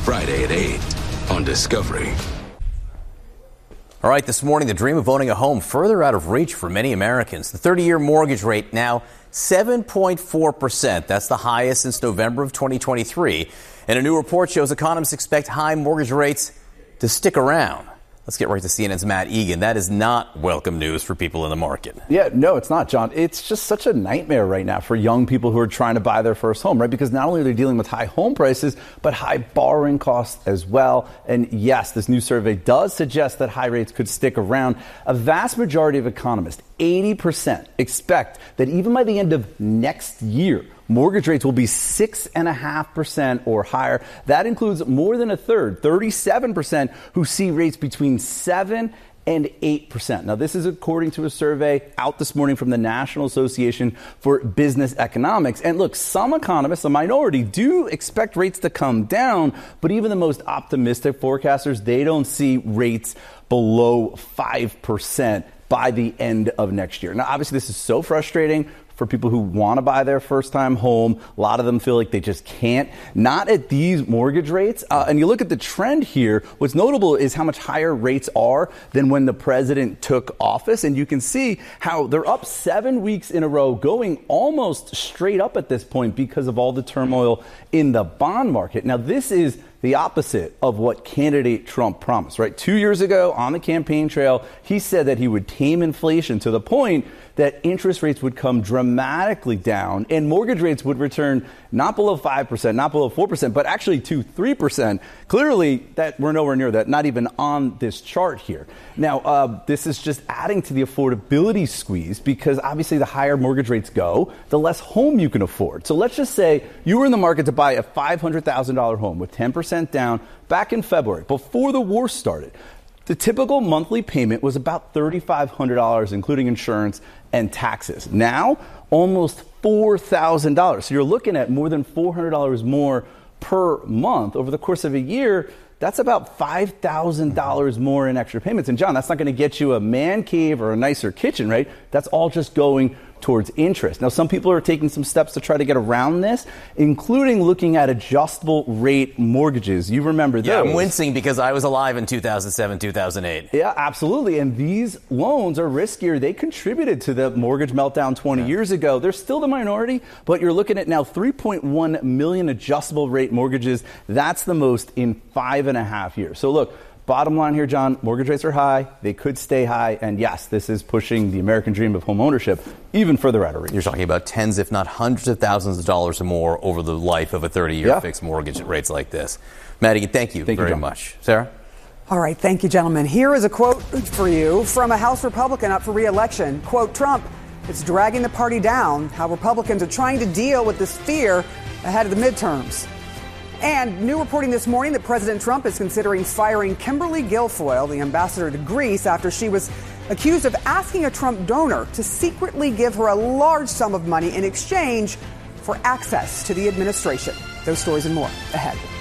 Friday at 8 on Discovery. All right, this morning, the dream of owning a home further out of reach for many Americans. The 30-year mortgage rate now 7.4%. That's the highest since November of 2023. And a new report shows economists expect high mortgage rates to stick around. Let's get right to CNN's Matt Egan. That is not welcome news for people in the market. Yeah, no, it's not, John. It's just such a nightmare right now for young people who are trying to buy their first home, right? Because not only are they dealing with high home prices, but high borrowing costs as well. And yes, this new survey does suggest that high rates could stick around. A vast majority of economists, 80%, expect that even by the end of next year, mortgage rates will be 6.5% or higher. That includes more than a third, 37%, who see rates between 7 and 8%. Now, this is according to a survey out this morning from the National Association for Business Economics. And look, some economists, a minority, do expect rates to come down, but even the most optimistic forecasters, they don't see rates below 5% by the end of next year. Now, obviously, this is so frustrating for people who want to buy their first time home. A lot of them feel like they just can't. Not at these mortgage rates. And you look at the trend here, what's notable is how much higher rates are than when the president took office. And you can see how they're up 7 weeks in a row, going almost straight up at this point because of all the turmoil in the bond market. Now, this is the opposite of what candidate Trump promised, right? 2 years ago on the campaign trail, he said that he would tame inflation to the point that interest rates would come dramatically down and mortgage rates would return not below 5%, not below 4%, but actually to 3%. Clearly, that we're nowhere near that, not even on this chart here. Now, this is just adding to the affordability squeeze because obviously the higher mortgage rates go, the less home you can afford. So let's just say you were in the market to buy a $500,000 home with 10% down back in February, before the war started. The typical monthly payment was about $3,500, including insurance and taxes. Now, almost $4,000. So you're looking at more than $400 more per month over the course of a year. That's about $5,000 more in extra payments. And John, that's not going to get you a man cave or a nicer kitchen, right? That's all just going towards interest. Now, some people are taking some steps to try to get around this, including looking at adjustable rate mortgages. You remember those. Yeah, I'm wincing because I was alive in 2007, 2008. Yeah, absolutely. And these loans are riskier. They contributed to the mortgage meltdown 20 years ago. They're still the minority, but you're looking at now 3.1 million adjustable rate mortgages. That's the most in 5.5 years. So look, bottom line here, John, mortgage rates are high. They could stay high. And yes, this is pushing the American dream of home ownership even further out of reach. You're talking about tens, if not hundreds of thousands of dollars or more over the life of a 30-year fixed mortgage at rates like this. Maddie, thank you very much. Sarah? All right. Thank you, gentlemen. Here is a quote for you from a House Republican up for re-election. Quote, Trump, it's dragging the party down, how Republicans are trying to deal with this fear ahead of the midterms. And new reporting this morning that President Trump is considering firing Kimberly Guilfoyle, the ambassador to Greece, after she was accused of asking a Trump donor to secretly give her a large sum of money in exchange for access to the administration. Those stories and more ahead.